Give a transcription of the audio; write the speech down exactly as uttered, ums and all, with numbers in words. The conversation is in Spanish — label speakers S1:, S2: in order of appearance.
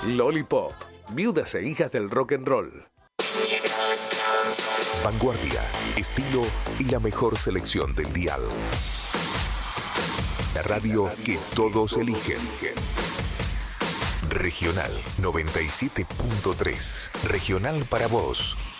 S1: Lollipop, viudas e hijas del rock and roll.
S2: Vanguardia, estilo y la mejor selección del dial. La radio que todos eligen. Regional noventa y siete punto tres. Regional para vos.